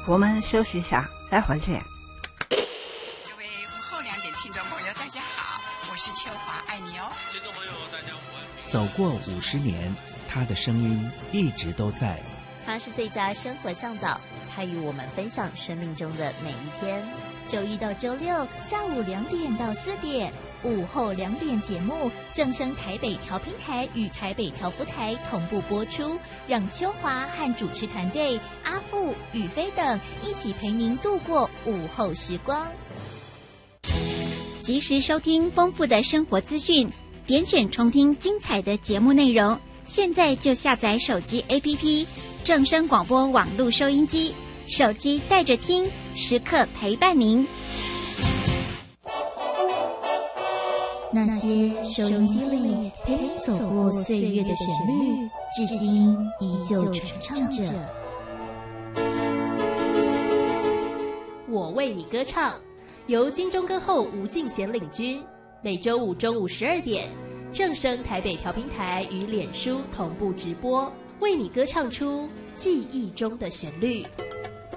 我们休息一下，待会儿见。 各位午后2点听众朋友，大家好，我是秋华，爱你哦。 听众朋友，大家午安。 走过50年，他的声音一直都在。 他是最佳生活向导，他与我们分享生命中的每一天。 周一到周六下午2点到4点，午后2点节目正声台北调频台与台北调福台同步播出，让秋华和主持团队阿富、宇飞等一起陪您度过午后时光。 及时收听丰富的生活资讯，点选重听精彩的节目内容。现在就下载手机 APP 正声广播网络收音机，手机带着听，时刻陪伴您。 那些收音机里陪你走过岁月的旋律，至今依旧传唱着。 我为你歌唱，由金钟歌后吴敬贤领军，每周五中午12点，正声台北调频台与脸书同步直播，为你歌唱出记忆中的旋律。